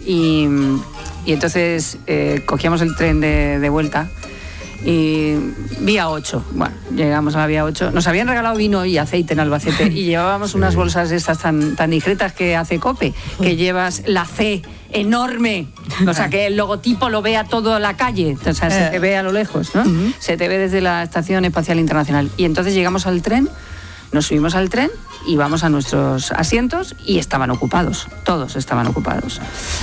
y entonces cogíamos el tren de vuelta. Y vía 8, bueno, llegamos a la vía 8, nos habían regalado vino y aceite en Albacete y llevábamos unas bolsas de estas tan discretas que hace COPE, que llevas la C enorme, o sea que el logotipo lo vea toda la calle, o sea, se te ve a lo lejos, ¿no? Se te ve desde la Estación Espacial Internacional. Y entonces llegamos al tren, nos subimos al tren y vamos a nuestros asientos y estaban ocupados, todos estaban ocupados.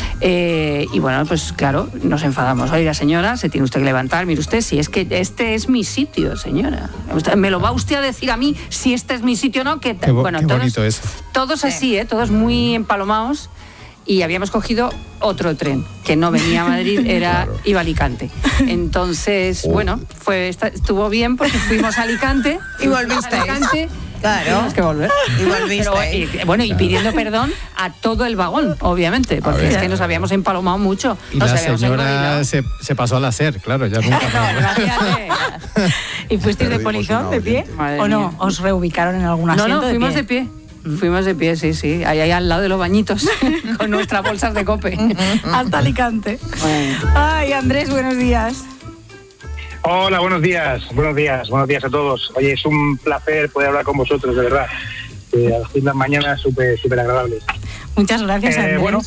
Y bueno, pues claro, nos enfadamos. Oiga, señora, se tiene usted que levantar, mire usted, si es que este es mi sitio, señora. ¿Me lo va usted a decir a mí si este es mi sitio o no? Bueno, qué bonito eso. Todos así, todos muy empalomados. Y habíamos cogido otro tren que no venía a Madrid, iba a Alicante. Entonces, bueno, estuvo bien porque fuimos a Alicante. Y volviste. Claro. Tuvimos que volver. Y volviste. Y pidiendo perdón a todo el vagón, obviamente, porque es que nos habíamos empalomado mucho. Y la señora se pasó a la SER, claro, ya nunca más. ¿Y fuisteis de polizón, de pie? ¿O no? ¿Os reubicaron en algún asiento? No, fuimos de pie. Fuimos de pie, sí, ahí al lado de los bañitos, con nuestras bolsas de COPE. Hasta Alicante. Ay, Andrés, buenos días. Hola, buenos días a todos. Oye, es un placer poder hablar con vosotros, de verdad. A las mañanas súper agradables. Muchas gracias, Andrés. Bueno,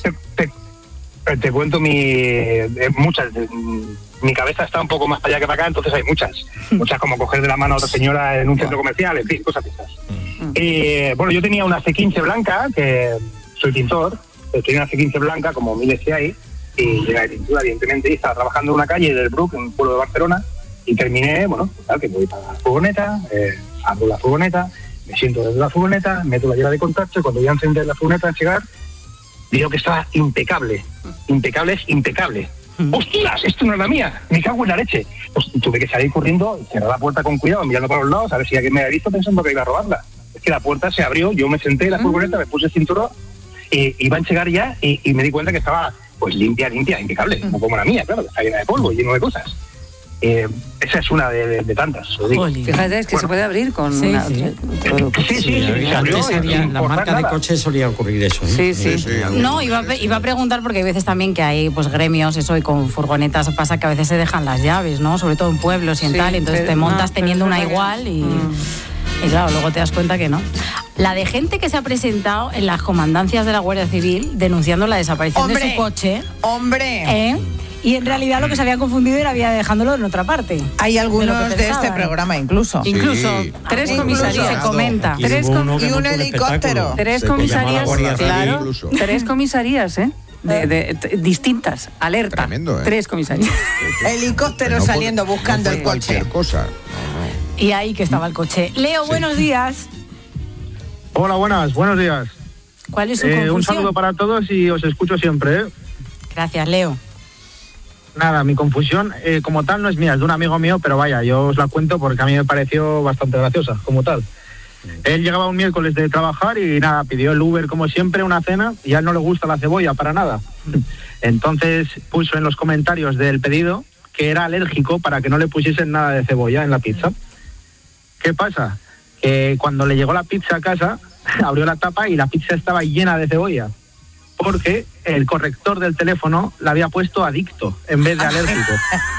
te cuento muchas. Mi cabeza está un poco más para allá que para acá, entonces hay muchas como coger de la mano a otra señora en un centro comercial, en fin, cosas estas. Bueno, yo tenía una C15 blanca, que soy pintor, tenía una C15 blanca, como miles que hay, y llega de pintura, evidentemente, y estaba trabajando en una calle del Bruc, en un pueblo de Barcelona, y terminé, bueno, que voy para la furgoneta, abro la furgoneta, me siento desde la furgoneta, meto la llave de contacto, y cuando voy a encender la furgoneta, al llegar, digo que estaba impecable. Impecable es impecable. ¡Ostras! Esto no es la mía, me cago en la leche. Pues tuve que salir corriendo y cerrar la puerta con cuidado, mirando para los lados, a ver si alguien me había visto pensando que iba a robarla. Es que la puerta se abrió, yo me senté en la furgoneta, me puse el cinturón, iba a llegar ya y me di cuenta que estaba pues limpia, impecable, no como la mía, claro, que está llena de polvo, lleno de cosas. Esa es una de tantas. Fíjate, es que se puede abrir con una... Sí. La marca de coche solía ocurrir eso. Sí. No, iba a preguntar porque hay veces también que hay pues gremios, eso, y con furgonetas pasa que a veces se dejan las llaves, ¿no? Sobre todo en pueblos y en tal, entonces te montas teniendo una igual y claro, luego te das cuenta que no. La de gente que se ha presentado en las comandancias de la Guardia Civil denunciando la desaparición de su coche. Y en realidad lo que se había confundido era dejándolo en otra parte. Hay algunos de este programa incluso. Sí. Incluso 3 comisarías. Se comenta. Y un helicóptero. 3 comisarías, claro. 3 comisarías, distintas, alerta. Tremendo, 3 comisarías. Helicóptero saliendo buscando el coche. Cosa. Y ahí que estaba el coche. Leo, buenos días. Hola, buenos días. ¿Cuál es su confusión? Un saludo para todos y os escucho siempre. Gracias, Leo. Nada, mi confusión como tal no es mía, es de un amigo mío, pero vaya, yo os la cuento porque a mí me pareció bastante graciosa, como tal. Él llegaba un miércoles de trabajar y nada, pidió el Uber como siempre, una cena, y a él no le gusta la cebolla para nada. Entonces puso en los comentarios del pedido que era alérgico para que no le pusiesen nada de cebolla en la pizza. ¿Qué pasa? Que cuando le llegó la pizza a casa, abrió la tapa y la pizza estaba llena de cebolla, porque el corrector del teléfono la había puesto adicto en vez de alérgico.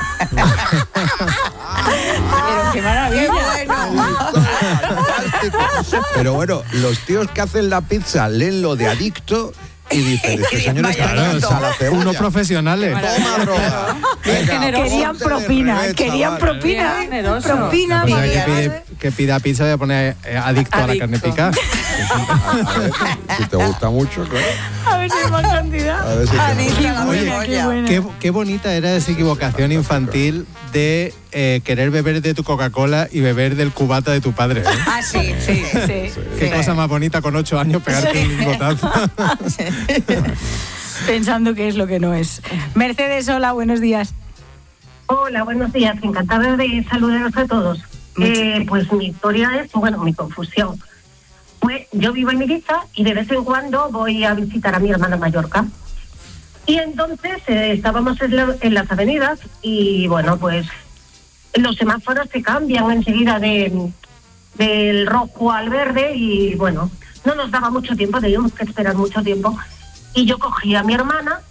Pero qué maravilla. Pero bueno, los tíos que hacen la pizza leen lo de adicto y dicen, este señor está adicto a la cebolla. Unos profesionales. Toma droga. Querían propina. Propina. Que pida pizza y a poner adicto a la carne picada. Si te gusta mucho, claro. A ver si hay más cantidad. A ver si qué bonita era esa equivocación infantil de querer beber de tu Coca-Cola y beber del cubata de tu padre. Sí. Qué cosa más bonita con 8 años pegarte un lingotazo. Pensando que es lo que no es. Mercedes, hola, buenos días. Hola, buenos días. Encantada de saludaros a todos. Pues mi historia es, mi confusión. Pues yo vivo en Ibiza y de vez en cuando voy a visitar a mi hermana en Mallorca. Y entonces estábamos en las avenidas y pues los semáforos se cambian enseguida del rojo al verde y no nos daba mucho tiempo, teníamos que esperar mucho tiempo. Y yo cogí a mi hermana